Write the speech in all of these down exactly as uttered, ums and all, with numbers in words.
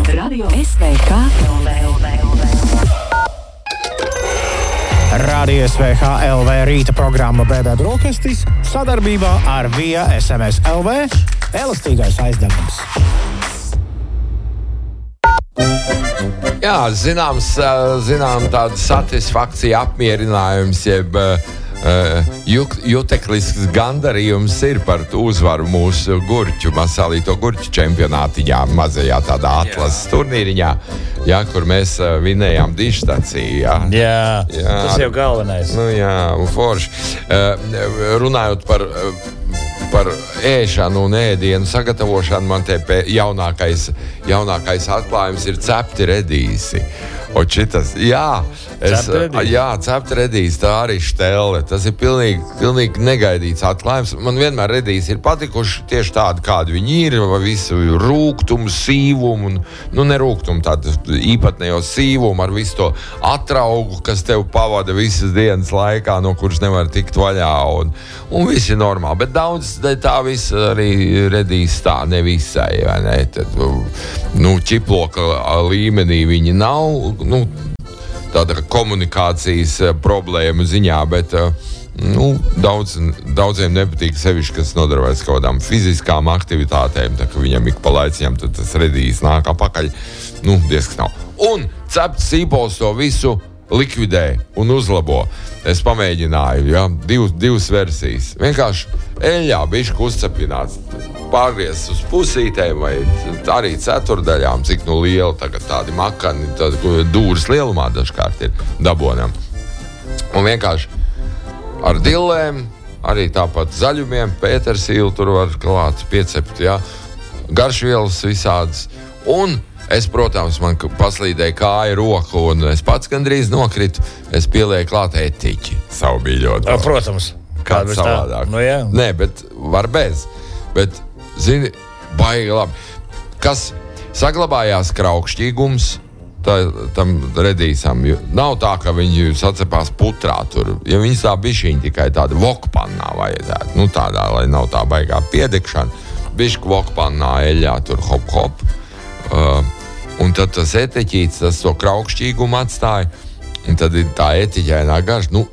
Radio S V K L V. Radio S V K L V rīta programma Bēbē brokastis sadarbībā ar Via S M S L V elastīgais aizdevums. Jā, zināms, zinām tāda satisfakcija, apmierinājums, jeb uh, juteklisks gandarījums ir par uzvaru mūsu gurķu, masālīto gurķu čempionātiņā, mazajā tādā atlases turnīriņā, jā, kur mēs uh, vinējām dižstaciju. Jā. Jā, jā, tas jau galvenais. Nu jā, un forši. Uh, runājot par... Uh, Par ēšanu un ēdienu sagatavošanu man te jaunākais, jaunākais atklājums ir cepti redīsi. O šitas, jā, es, jā, cepti redīsi, tā arī štelle. Tas ir pilnīgi, pilnīgi negaidīts atklājums. Man vienmēr redīsi ir patikuši tieši tādi, kādi viņi ir, visu rūgtumu, sīvumu, un, nu ne rūgtumu, tādu īpatnējo sīvumu ar visu to atraugu, kas tev pavada visas dienas laikā, no kuras nevar tikt vaļā, un, un viss ir normāli. Bet daudz tā viss arī redīs tā, nevisai, vai ne? Tad, nu, ķiploka līmenī viņi nav, nu, tāda komunikācijas problēma ziņā, bet nu, daudz, daudziem nepatīk sevišķi, kas nodarbojas kaut kādām fiziskām aktivitātēm, tā ka viņam ik pa laiciņam tad tas redīs nāk apakaļ, nu, diezgan nav. Un cepts sīpols to visu likvidē un uzlabo. Es pamēģināju, ja, div, divas versijas. Vienkārši eļļā bišķi uzcepināts, pārgriezts uz pusītēm vai arī ceturdaļām, cik nu liela tagad tādi makani, tādi dūras lielumā dažkārt ir dabonam. Un vienkārši ar dillēm, arī tāpat zaļumiem, pētersīlu tur var klāt, piecept, ja, garšvielas visādas. Un es, protams, man paslīdēja kāja roku, un es pats gandrīz nokritu. Es pielieku klāt etiķi savu mīļoto. Protams. Kāds savādāk. Nu, jā. Nē, bet var bez. Bet, zini, baigi labi. Kas saglabājās kraukšķīgums tā, tam redīsam. Nav tā, ka viņi sacepās putrā tur. Ja viņas tā bišķiņi tikai tāda vokpannā vajadzētu. Nu, tādā, lai nav tā baigā piedekšana. Bišķi vokpannā eļļā tur hop hop. Uh, un tad tas etiķīts, tas to kraukšķīgumu atstāja, un tad ir tā etiķēnā garša. Nu,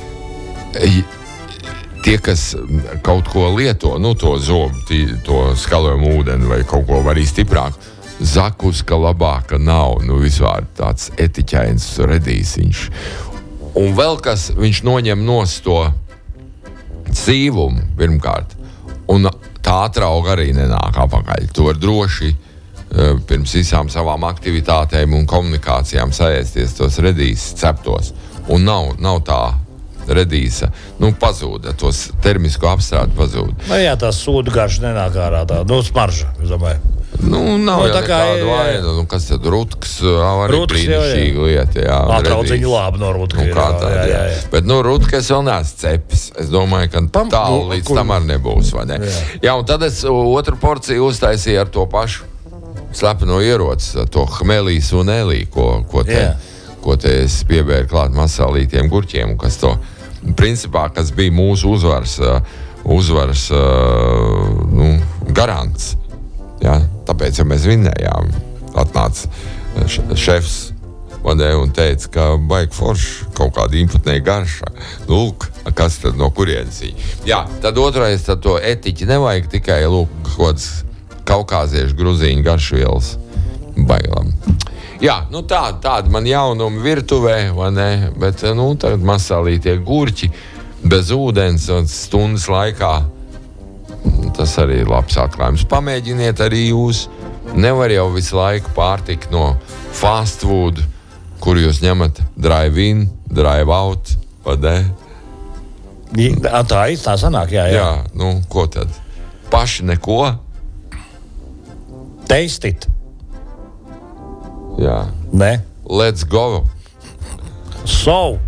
tie, kas kaut ko lieto, nu, to zobu, tī, to skalojumu ūdeni vai kaut ko arī stiprāk, zakuska labāka nav, nu, vispār tāds etiķēns redīsiņš. Un vēl kas, viņš noņem nost to sīvumu, pirmkārt, un tā atrauga arī nenāk apakaļ. To var droši pirms visām savām aktivitātēm un komunikācijām saēsties tos redīses ceptos. Un nav, nav tā redīsa, nu, pazūda, tos termisko apstrādi pazūda. Nu, jā, tā sūdu garša nenāk ārā tā, nu, smarža, es domāju. Nu, nav nu, jau nekādu vainu, nu, kas tad rutks, arī brīnišķīga lieta, jā. Atraudziņu labi no rutka. Nu, kā tā, jā, jā, jā. Bet, nu, rutka es vēl neesmu cepis. Es domāju, ka Pam, tālu nu, līdz kur... tam arī nebūs, vai ne? Jā. jā, un tad es otru porciju uztaisīju ar to pašu slepeno ieroci, to hmelīs un elī, ko, ko, te, ko te es piebēru klāt masālītiem gurķiem, kas to, principā, kas bija mūsu uzvaras, uzvaras nu, garants. Ja? Tāpēc, ja mēs vinnējām, atnāca šefs manē un teica, ka baigi forši kaut kāda imputnēja garša. Nu, lūk, kas tad no kurienes viņa? Jā, tad otrais, tad to etiķi nevajag tikai, lūk, kaut kāds kaukāziešu gruzīņu garšvielas bailam. Jā, nu tā, tāda man jaunuma virtuvē, vai ne? Bet, nu, tagad masālītie gurķi bez ūdens un stundas laikā. Tas arī ir labs atklājums. Pamēģiniet arī jūs. Nevar jau visu laiku pārtikt no fast food, kur jūs ņemat drive-in, drive-out, vai ne? Tā ir, tā sanāk, jā, jā. Jā, nu, ko tad? Paši neko? Taste it. Jā. Ne. Let's go. So.